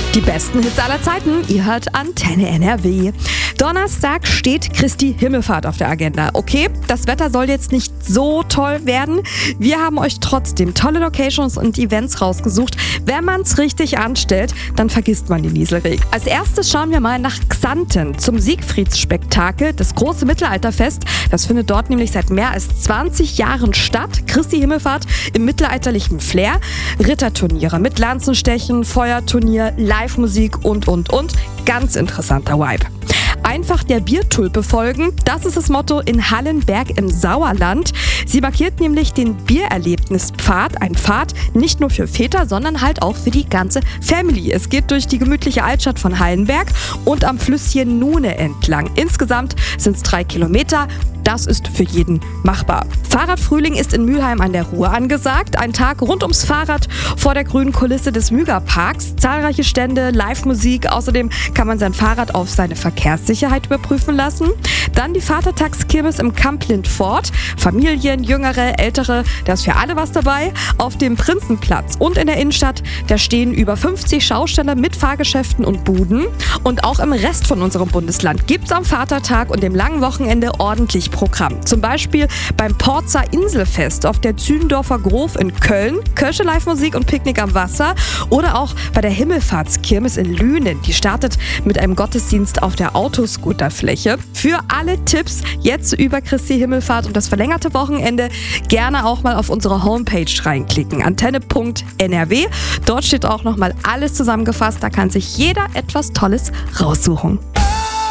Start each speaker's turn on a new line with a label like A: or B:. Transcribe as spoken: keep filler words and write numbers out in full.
A: Die besten Hits aller Zeiten, ihr hört Antenne N R W. Donnerstag steht Christi Himmelfahrt auf der Agenda. Okay, das Wetter soll jetzt nicht so toll werden. Wir haben euch trotzdem tolle Locations und Events rausgesucht. Wenn man es richtig anstellt, dann vergisst man den Nieselregen. Als erstes schauen wir mal nach Xanten zum Siegfriedsspektakel, das große Mittelalterfest. Das findet dort nämlich seit mehr als zwanzig Jahren statt. Christi Himmelfahrt im mittelalterlichen Flair. Ritterturniere mit Lanzenstechen, Feuerturnier, Live-Musik und, und, und. Ganz interessanter Vibe. Einfach der Biertulpe folgen, das ist das Motto in Hallenberg im Sauerland. Sie markiert nämlich den Biererlebnispfad, ein Pfad nicht nur für Väter, sondern halt auch für die ganze Family. Es geht durch die gemütliche Altstadt von Hallenberg und am Flüsschen Nune entlang. Insgesamt sind es drei Kilometer. Das ist für jeden machbar. Fahrradfrühling ist in Mülheim an der Ruhr angesagt. Ein Tag rund ums Fahrrad vor der grünen Kulisse des Mügerparks. Zahlreiche Stände, Live-Musik. Außerdem kann man sein Fahrrad auf seine Verkehrssicherheit überprüfen lassen. Dann die Vatertagskirmes im Camp Lindfort. Familien, Jüngere, Ältere, da ist für alle was dabei. Auf dem Prinzenplatz und in der Innenstadt, da stehen über fünfzig Schausteller mit Fahrgeschäften und Buden. Und auch im Rest von unserem Bundesland gibt's am Vatertag und dem langen Wochenende ordentlich Programm. Zum Beispiel beim Porzer Inselfest auf der Zündorfer Grof in Köln, Kölsche Live-Musik und Picknick am Wasser oder auch bei der Himmelfahrtskirmes in Lünen. Die startet mit einem Gottesdienst auf der Autoscooterfläche. Für alle Tipps jetzt über Christi Himmelfahrt und das verlängerte Wochenende gerne auch mal auf unsere Homepage reinklicken, antenne punkt N R W. Dort steht auch nochmal alles zusammengefasst, da kann sich jeder etwas Tolles raussuchen.